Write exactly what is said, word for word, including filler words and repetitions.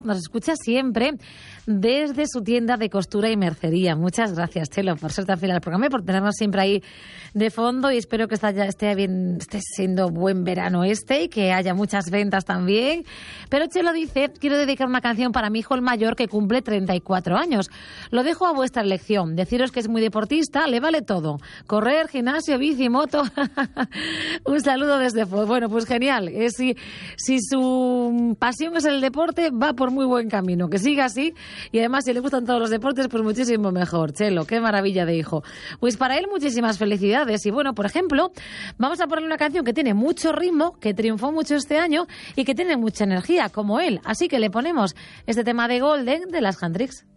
Nos escucha siempre desde su tienda de costura y mercería. Muchas gracias, Chelo, por ser tan fiel al programa y por tenernos siempre ahí de fondo. Y espero que esté, esté, bien, esté siendo buen verano este y que haya muchas ventas también. Pero Chelo dice, quiero dedicar una canción para mi hijo el mayor que cumple treinta y cuatro años. Lo dejo a vuestra elección. Deciros que es muy deportista, le vale todo. Correr, gimnasio, bici, moto. Un saludo desde Foz. Bueno, pues genial. Eh, si, si su pasión es el deporte, va por muy buen camino, que siga así, y además si le gustan todos los deportes, pues muchísimo mejor. Chelo, qué maravilla de hijo. Pues para él muchísimas felicidades. Y bueno, por ejemplo, vamos a ponerle una canción que tiene mucho ritmo, que triunfó mucho este año y que tiene mucha energía, como él. Así que le ponemos este tema de Golden de las Handricks.